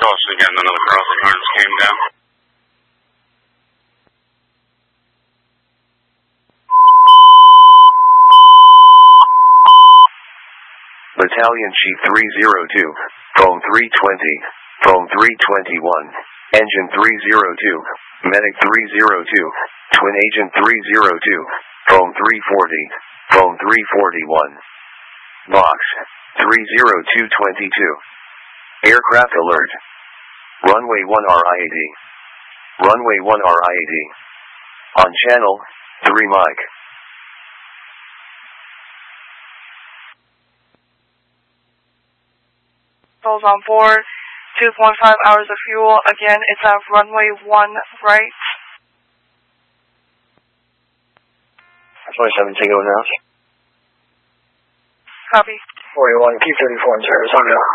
Toss again, another crossing harness came down. Battalion Chief 302, phone 320, phone 321, engine 302, medic 302, twin agent 302, phone 340, phone 341. Box 30222. Aircraft alert. Runway 1 RIAD. Runway 1 RIAD. On channel 3 mic. Those on board, 2.5 hours of fuel. Again, it's at runway 1 right. 27 Tango now. Copy. 41, keep 34 in service, on go.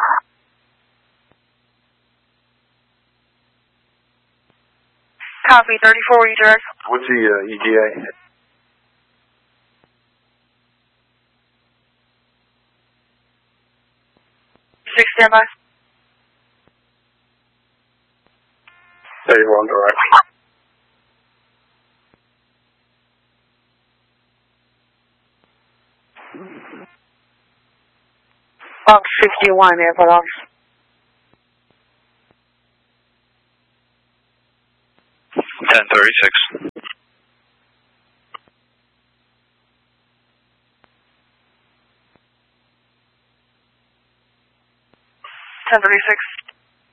Copy, 34 redirect. What's the ETA? Standby. 31 direct. Box 51, airport office. Ten 36. Ten 36.